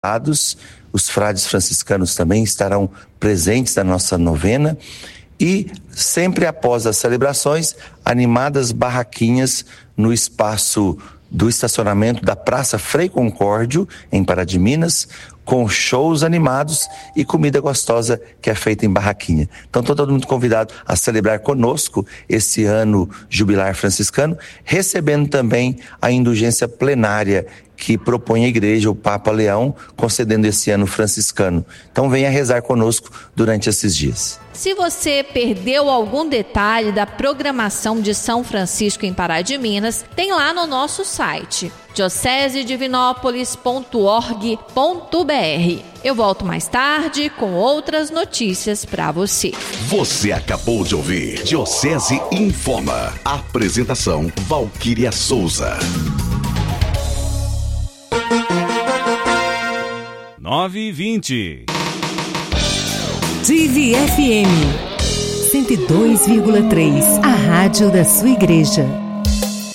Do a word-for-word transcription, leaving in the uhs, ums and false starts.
Os frades franciscanos também estarão presentes na nossa novena e sempre após as celebrações, animadas barraquinhas no espaço do estacionamento da Praça Frei Concórdio, em Pará de Minas, com shows animados e comida gostosa que é feita em barraquinha. Então, todo mundo convidado a celebrar conosco esse ano jubilar franciscano, recebendo também a indulgência plenária que propõe a igreja, o Papa Leão, concedendo esse ano franciscano. Então venha rezar conosco durante esses dias. Se você perdeu algum detalhe da programação de São Francisco em Pará de Minas, tem lá no nosso site, diocese divinópolis ponto org ponto br. Eu volto mais tarde com outras notícias para você. Você acabou de ouvir Diocese Informa. Apresentação Valquíria Souza. nove e vinte. Divi F M cento e dois vírgula três, a rádio da sua igreja.